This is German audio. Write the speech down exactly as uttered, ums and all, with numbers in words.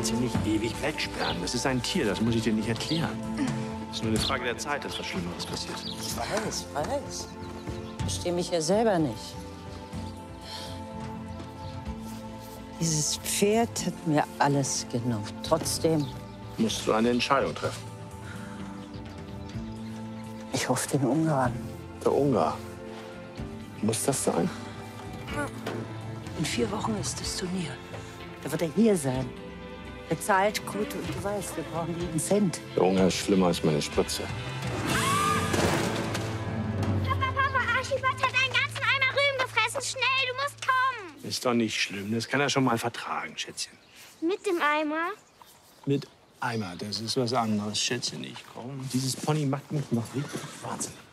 sie nicht ewig wegsperren. Das ist ein Tier, das muss ich dir nicht erklären. Es ist nur eine Frage der Zeit, dass was Schlimmeres passiert. Ich weiß, weiß. Ich verstehe mich ja selber nicht. Dieses Pferd hat mir alles genommen. Trotzdem. Musst du eine Entscheidung treffen. Ich hoffe den Ungarn. Der Ungar. Muss das sein? In vier Wochen ist das Turnier. Da wird er hier sein. Bezahlt gut und du weißt, wir brauchen jeden Cent. Der Ungar ist schlimmer als meine Spritze. Papa, Papa, Archibald hat einen ganzen Eimer Rüben gefressen. Schnell, du musst kommen. Ist doch nicht schlimm. Das kann er schon mal vertragen, Schätzchen. Mit dem Eimer? Mit Eimer, das ist was anderes, Schätzchen. Ich komm. Dieses Pony macht mich noch richtig wahnsinnig.